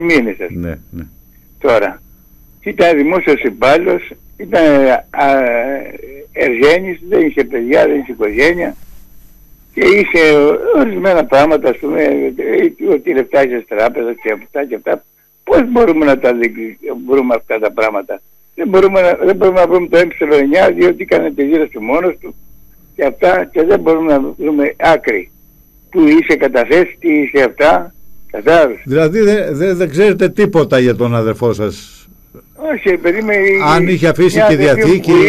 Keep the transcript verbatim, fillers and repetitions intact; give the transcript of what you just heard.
μήνες. Ναι, ναι. Τώρα, ήταν δημόσιος υπάλληλος, ήταν εργένης, δεν είχε παιδιά, δεν είχε οικογένεια και είχε ορισμένα πράγματα, ας πούμε, ότι λεφτά είχε τράπεζα και αυτά και αυτά. Πώς μπορούμε να τα βρούμε αυτά τα πράγματα? Δεν μπορούμε να, δεν μπορούμε να βρούμε το εμ εννιά διότι έκανε τη γύρωση μόνος του και αυτά, και δεν μπορούμε να βρούμε άκρη. Που είχε καταθέσει, τι είχε αυτά, κατάλαβες. Δηλαδή δεν δε, δε ξέρετε τίποτα για τον αδερφό σας? Όχι, παιδί με... Αν είχε αφήσει και διαθήκη...